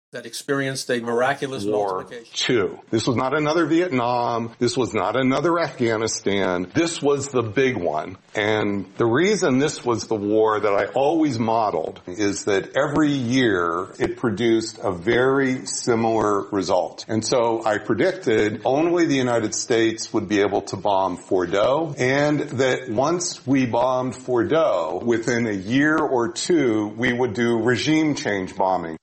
that experienced a miraculous multiplication. War II. This was not another Vietnam. This was not another Afghanistan. This was the big one. And the reason this was the war that I always modeled is that every year it produced a very similar result. And so I predicted only the United States would be able to bomb Fordow, and that once we bombed Fordow, within a year or two, we would do regime change bombing.